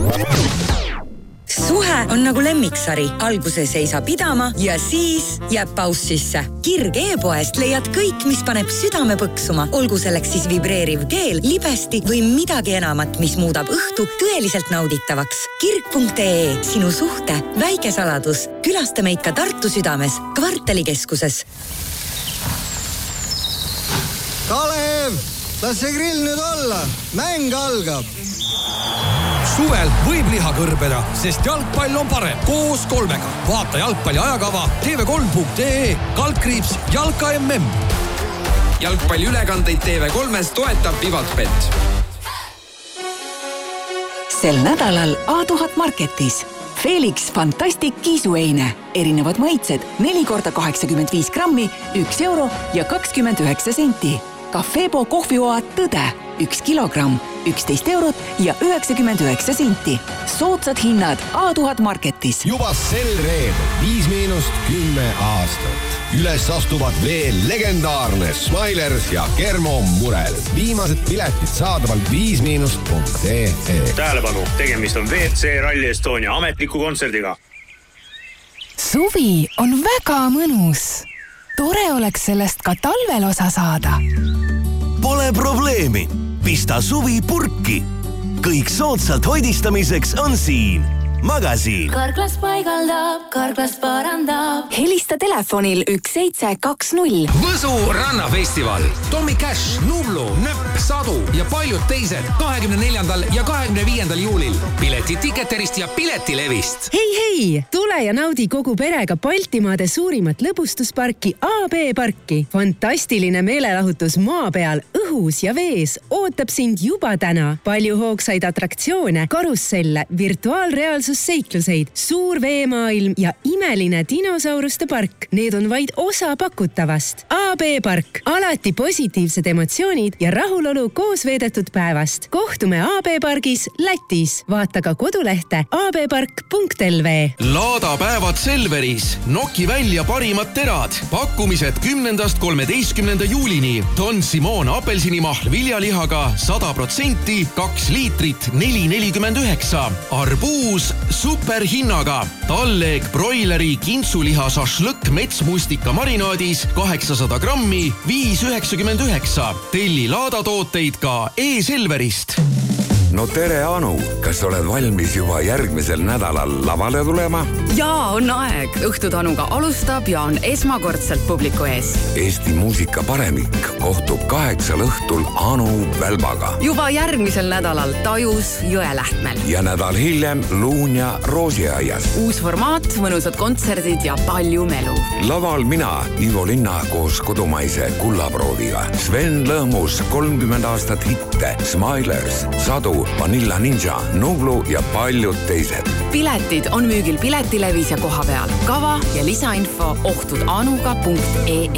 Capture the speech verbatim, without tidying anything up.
Suhe on nagu lemmiksari. Alguses ei saa pidama ja siis jääb paus sisse. Kirg e-poest leiad kõik, mis paneb südame põksuma. Olgu selleks siis vibreeriv keel, libesti või midagi enamat, mis muudab õhtu tõeliselt nauditavaks. Kirg punkt ee. Sinu suhte väike saladus. Külasta meid ka Tartu südames, kvartalikeskuses. Kalev, las see grill nüüd olla. Mäng algab. Suvel võib liha kõrbeda, sest jalgpall on parem koos kolmega. Vaata jalgpalli ajakava T V kolm punkt ee, kaldkriips Jalka M M. Jalgpalli ülekandeid T V kolmes toetab Vivatbet. Sel nädalal A tuhat Marketis. Felix Fantastic kiisueine. Erinevad maitsed neli korda kaheksakümmend viis grammi, üks euro ja kakskümmend üheksa senti. Cafebo kohvioad Tõde. Üks kilogramm, üksteist eurot ja üheksakümmend üheksa senti. Soodsad hinnad A tuhat Marketis. Juba sel reedel viis miinust kümme aastat. Üles astuvad veel legendaarne Smilers ja Kermo Murel. Viimased piletid saadaval viis miinust punkt ee. Tähelepanu, tegemist on V C Rally Estonia ametliku kontserdiga. Suvi on väga mõnus. Tore oleks sellest ka talvel osa saada. Pole probleemi. Pista suvi purki. Kõik soodsalt hoidistamiseks on siin. Magasiin. Karklas paigaldab, karklas parandab. Helista telefonil üks seitse kaks null. Võsu rannafestival. Tommy Cash, Nublu, Nöpp, Sadu ja paljud teised kahekümne neljandal ja kahekümne viiendal juulil. Piletid Ticketerist ja Piletilevist. Hei, hei! Tule ja naudi kogu perega Baltimaade suurimat lõbustusparki A B parki. Fantastiline meelelahutus maa peal, õhus ja vees ootab sind juba täna. Palju hoogsaid atraktsioone, karusselle, virtuaalreaalsus seikluseid, suur veemaailm ja imeline dinosauruste park. Need on vaid osa pakutavast. A B park. Alati positiivsed emotsioonid ja rahulolu koos veedetud päevast. Kohtume A B pargis Lätis. Vaata ka kodulehte a b park punkt l v. Laadapäevad Selveris. Noki välja parimad terad. Pakkumised kümnendast kolmeteistkümnenda juulini. Don Simon apelsinimahl viljalihaga sada protsenti, kaks liitrit, neli nelikümmend üheksa. Arbuus superhinnaga. Talleg broileri kintsuliha šašlõkk metsmustika marinaadis kaheksasada grammi, viis üheksakümmend üheksa. Telli laadatooteid ka e-Selverist. No tere, Anu! Kas oled valmis juba järgmisel nädalal lavale tulema? Jaa, on aeg. Õhtutanuga alustab ja on esmakordselt publiku ees. Eesti muusika paremik kohtub kaheksal õhtul Anu Välbaga. Juba järgmisel nädalal Tajus Jõelähtmel. Ja nädal hiljem Luunja Roosiaias. Uus formaat, mõnusad kontserdid ja palju melu. Laval mina, Ivo Linna koos kodumaise kullaprooviga. Sven Lõhmus, kolmkümmend aastat hitte, Smilers, Sadu, Vanilla Ninja, Nublu ja paljud teised. Piletid on müügil Piletilevis ja koha peal. Kava ja lisainfo ohtudanuga punkt ee.